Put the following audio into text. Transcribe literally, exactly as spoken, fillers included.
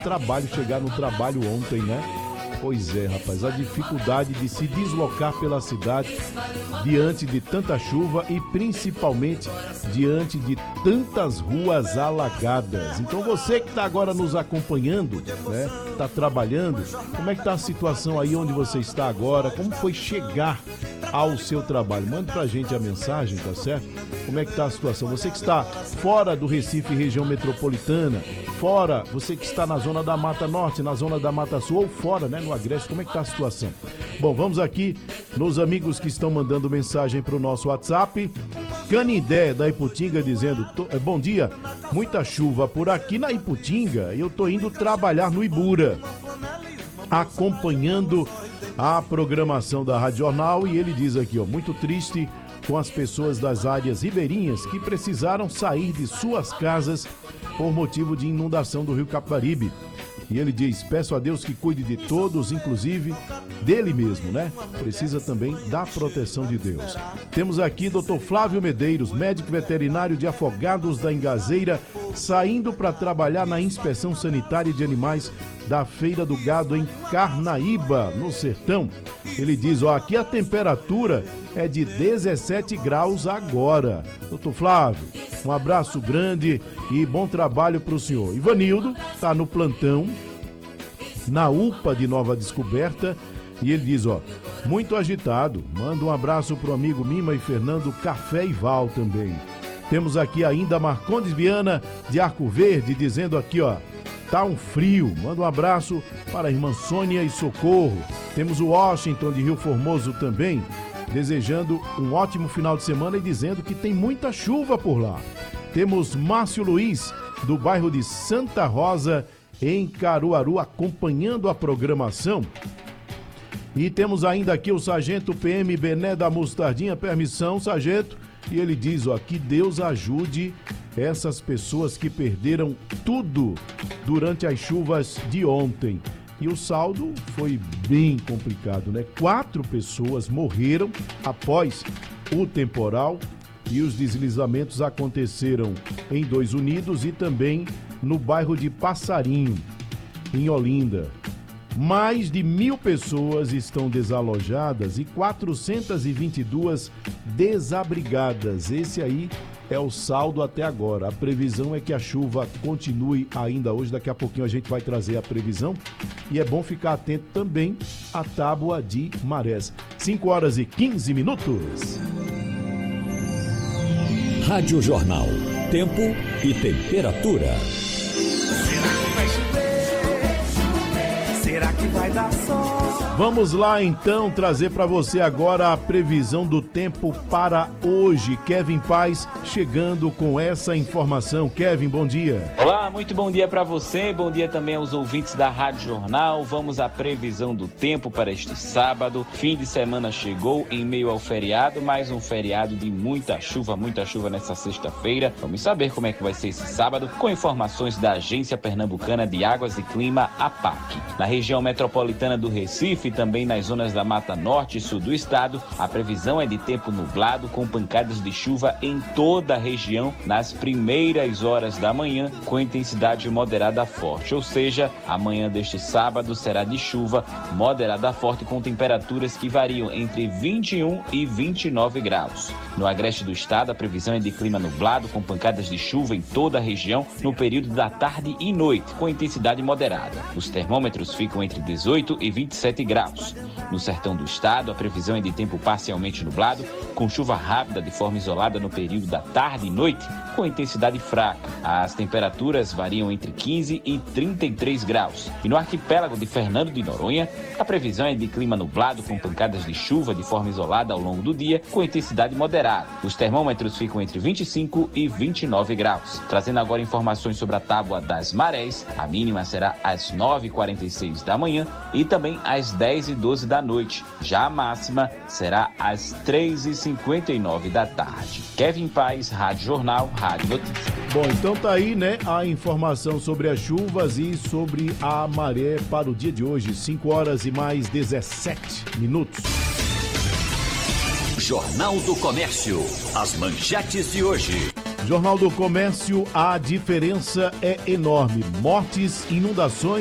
trabalho, chegar no trabalho ontem, né? Pois é, rapaz, a dificuldade de se deslocar pela cidade diante de tanta chuva e principalmente diante de tantas ruas alagadas. Então você que está agora nos acompanhando, né, está trabalhando, como é que está a situação aí onde você está agora? Como foi chegar ao seu trabalho? Mande pra gente a mensagem, tá certo? Como é que tá a situação? Você que está fora do Recife, região metropolitana, fora, você que está na zona da Mata Norte, na zona da Mata Sul ou fora, né, no Agreste, como é que tá a situação? Bom, vamos aqui nos amigos que estão mandando mensagem pro nosso WhatsApp. Canidé da Iputinga dizendo, bom dia, muita chuva por aqui na Iputinga, eu tô indo trabalhar no Ibura, acompanhando a programação da Rádio Jornal, e ele diz aqui, ó, muito triste com as pessoas das áreas ribeirinhas que precisaram sair de suas casas por motivo de inundação do Rio Capibaribe. E ele diz, peço a Deus que cuide de todos, inclusive dele mesmo, né? Precisa também da proteção de Deus. Temos aqui doutor Flávio Medeiros, médico veterinário de Afogados da Ingazeira, saindo para trabalhar na inspeção sanitária de animais da Feira do Gado em Carnaíba, no Sertão. Ele diz, ó, aqui a temperatura é de dezessete graus agora. doutor Flávio, um abraço grande e bom trabalho para o senhor. Ivanildo está no plantão, na U P A de Nova Descoberta, e ele diz, ó, muito agitado. Manda um abraço pro amigo Mima e Fernando Café e Val também. Temos aqui ainda Marcondes Viana de Arco Verde, dizendo aqui, ó, tá um frio. Manda um abraço para a irmã Sônia e Socorro. Temos o Washington de Rio Formoso também, desejando um ótimo final de semana e dizendo que tem muita chuva por lá. Temos Márcio Luiz, do bairro de Santa Rosa, em Caruaru, acompanhando a programação. E temos ainda aqui o sargento P M Bené da Mostardinha, permissão, sargento. E ele diz, ó, que Deus ajude essas pessoas que perderam tudo durante as chuvas de ontem. E o saldo foi bem complicado, né? Quatro pessoas morreram após o temporal e os deslizamentos aconteceram em Dois Unidos e também no bairro de Passarinho, em Olinda. Mais de mil pessoas estão desalojadas e quatrocentas e vinte e duas desabrigadas. Esse aí é o saldo até agora. A previsão é que a chuva continue ainda hoje. Daqui a pouquinho a gente vai trazer a previsão. E é bom ficar atento também à tábua de marés. cinco horas e quinze minutos. Rádio Jornal. Tempo e temperatura. Será que vai dar sol? Vamos lá então trazer para você agora a previsão do tempo para hoje. Kevin Paz chegando com essa informação. Kevin, bom dia. Olá, muito bom dia para você, bom dia também aos ouvintes da Rádio Jornal. Vamos à previsão do tempo para este sábado. Fim de semana chegou em meio ao feriado, mais um feriado de muita chuva, muita chuva nessa sexta-feira. Vamos saber como é que vai ser esse sábado com informações da Agência Pernambucana de Águas e Clima, APAC. Na região metropolitana do Recife e também nas zonas da Mata Norte e Sul do estado, a previsão é de tempo nublado com pancadas de chuva em toda a região nas primeiras horas da manhã com intensidade moderada a forte, ou seja, a manhã deste sábado será de chuva moderada a forte com temperaturas que variam entre vinte e um e vinte e nove graus. No agreste do estado, a previsão é de clima nublado com pancadas de chuva em toda a região no período da tarde e noite com intensidade moderada. Os termômetros ficam entre dezoito e vinte e sete graus. No sertão do estado, a previsão é de tempo parcialmente nublado, com chuva rápida de forma isolada no período da tarde e noite, com intensidade fraca. As temperaturas variam entre quinze e trinta e três graus. E no arquipélago de Fernando de Noronha, a previsão é de clima nublado, com pancadas de chuva de forma isolada ao longo do dia, com intensidade moderada. Os termômetros ficam entre vinte e cinco e vinte e nove graus. Trazendo agora informações sobre a tábua das marés, a mínima será às nove e quarenta e seis da manhã e também às dez e doze da noite. Já a máxima será às três e cinquenta e nove da tarde. Kevin Paz, Rádio Jornal, Rádio Notícias. Bom, então tá aí, né, a informação sobre as chuvas e sobre a maré para o dia de hoje, cinco horas e mais dezessete minutos. Jornal do Comércio, as manchetes de hoje. Jornal do Comércio, a diferença é enorme. Mortes, inundações